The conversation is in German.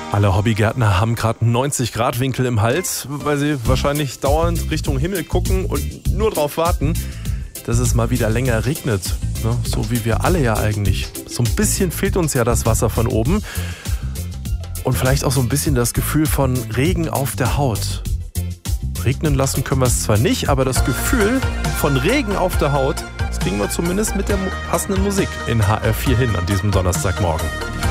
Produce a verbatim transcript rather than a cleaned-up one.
Alle Hobbygärtner haben gerade neunzig Grad Winkel im Hals, weil sie wahrscheinlich dauernd Richtung Himmel gucken und nur darauf warten, dass es mal wieder länger regnet. Ne? So wie wir alle ja eigentlich. So ein bisschen fehlt uns ja das Wasser von oben. Und vielleicht auch so ein bisschen das Gefühl von Regen auf der Haut. Regnen lassen können wir es zwar nicht, aber das Gefühl von Regen auf der Haut, das kriegen wir zumindest mit der passenden Musik in H R vier hin an diesem Donnerstagmorgen.